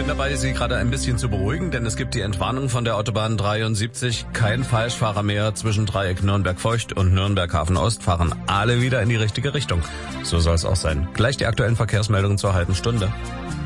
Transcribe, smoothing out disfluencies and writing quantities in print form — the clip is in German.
bin dabei, Sie gerade ein bisschen zu beruhigen, denn es gibt die Entwarnung von der Autobahn 73. Kein Falschfahrer mehr. Zwischen Dreieck Nürnberg-Feucht und Nürnberg-Hafen-Ost fahren alle wieder in die richtige Richtung. So soll es auch sein. Gleich die aktuellen Verkehrsmeldungen zur halben Stunde.